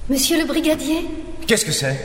Monsieur le brigadier? Qu'est-ce que c'est?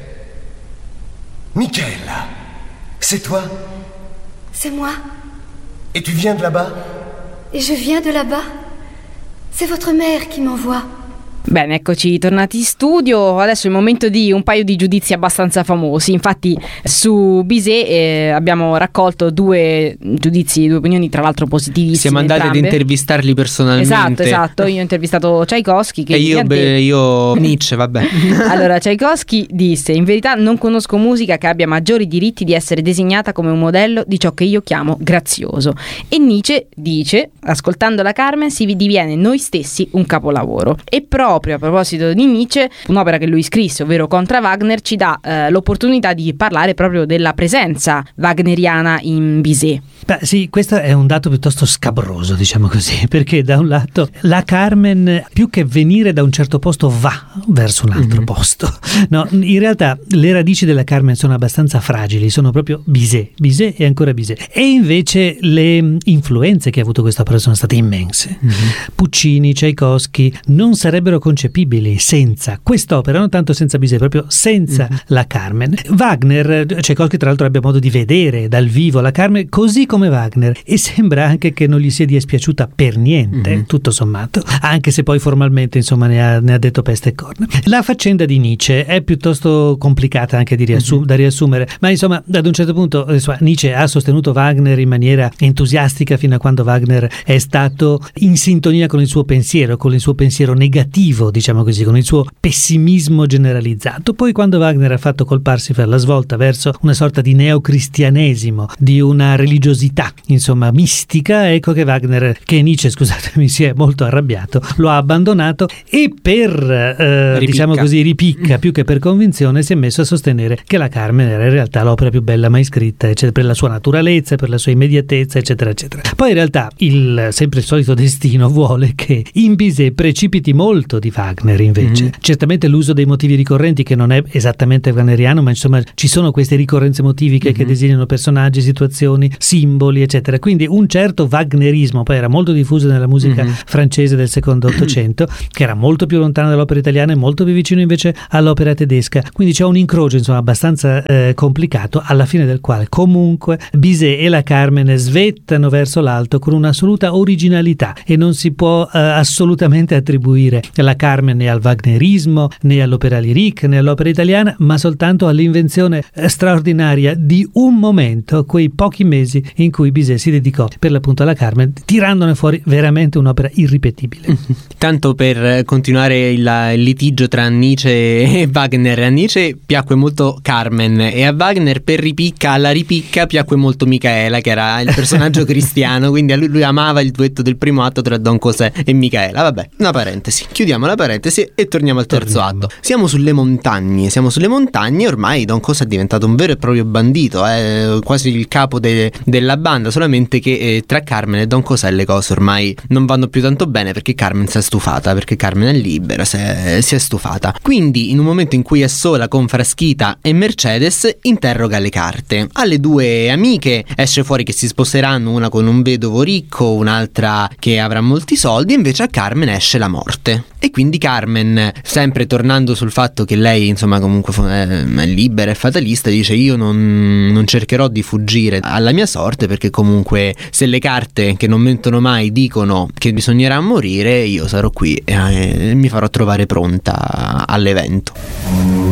Michaela, c'est toi? C'est moi. Et tu viens de là-bas? Et je viens de là-bas. C'est votre mère qui m'envoie. Bene, eccoci tornati in studio. Adesso è il momento di un paio di giudizi abbastanza famosi. Infatti su Bizet abbiamo raccolto 2 giudizi, 2 opinioni, tra l'altro positivissime. Siamo andati ad intervistarli personalmente. Esatto. Io ho intervistato Tchaikovsky che io Nietzsche, vabbè. Allora, Tchaikovsky disse: in verità non conosco musica che abbia maggiori diritti di essere disegnata come un modello di ciò che io chiamo grazioso. E Nietzsche dice: ascoltando la Carmen si diviene noi stessi un capolavoro. E proprio a proposito di Nietzsche, un'opera che lui scrisse, ovvero Contra Wagner, ci dà l'opportunità di parlare proprio della presenza wagneriana in Bizet. Beh, sì, questo è un dato piuttosto scabroso, diciamo così, perché da un lato la Carmen, più che venire da un certo posto, va verso un altro posto. No, in realtà le radici della Carmen sono abbastanza fragili, sono proprio Bizet e ancora Bizet. E invece le influenze che ha avuto questa opera sono state immense. Puccini, Tchaikovsky non sarebbero concepibili senza quest'opera, non tanto senza Bizet, proprio senza la Carmen. Wagner, Tchaikovsky tra l'altro abbia modo di vedere dal vivo la Carmen così come Wagner, e sembra anche che non gli sia dispiaciuta per niente, tutto sommato, anche se poi formalmente insomma ne ha detto peste e corna. La faccenda di Nietzsche è piuttosto complicata anche da riassumere, ma insomma ad un certo punto Nietzsche ha sostenuto Wagner in maniera entusiastica fino a quando Wagner è stato in sintonia con il suo pensiero negativo, diciamo così, con il suo pessimismo generalizzato. Poi quando Wagner ha fatto colparsi per la svolta verso una sorta di neocristianesimo, di una religiosità insomma mistica, ecco che Nietzsche, scusatemi, si è molto arrabbiato, lo ha abbandonato e per diciamo così ripicca più che per convinzione si è messo a sostenere che la Carmen era in realtà l'opera più bella mai scritta, eccetera, per la sua naturalezza, per la sua immediatezza, eccetera eccetera. Poi in realtà sempre il solito destino vuole che in Bizet precipiti molto di Wagner invece. Certamente l'uso dei motivi ricorrenti, che non è esattamente wagneriano, ma insomma ci sono queste ricorrenze motiviche che designano personaggi, situazioni, simboli, eccetera. Quindi un certo wagnerismo poi era molto diffuso nella musica francese del secondo Ottocento, che era molto più lontana dall'opera italiana e molto più vicino invece all'opera tedesca. Quindi c'è un incrocio insomma abbastanza complicato, alla fine del quale comunque Bizet e la Carmen svettano verso l'alto con un'assoluta originalità, e non si può assolutamente attribuire la Carmen né al wagnerismo né all'opera lyrique né all'opera italiana, ma soltanto all'invenzione straordinaria di un momento, quei pochi mesi in cui Bizet si dedicò per l'appunto alla Carmen, tirandone fuori veramente un'opera irripetibile. Tanto per continuare il litigio tra Nietzsche e Wagner, a Nietzsche piacque molto Carmen e a Wagner alla ripicca piacque molto Michaela, che era il personaggio cristiano, quindi lui amava il duetto del primo atto tra Don José e Michaela. Vabbè, una parentesi, chiudiamo la parentesi e torniamo al terzo atto. Siamo sulle montagne, ormai Don José è diventato un vero e proprio bandito, quasi il capo della banda, solamente che tra Carmen e Don José le cose ormai non vanno più tanto bene, perché Carmen si è stufata, perché Carmen è libera, si è stufata. Quindi in un momento in cui è sola con Frasquita e Mercedes, interroga le carte. Alle 2 amiche esce fuori che si sposeranno, una con un vedovo ricco, un'altra che avrà molti soldi, invece a Carmen esce la morte. E quindi Carmen, sempre tornando sul fatto che lei insomma comunque è libera e fatalista, dice: io non cercherò di fuggire alla mia sorte, perché comunque se le carte, che non mentono mai, dicono che bisognerà morire, io sarò qui e mi farò trovare pronta all'evento.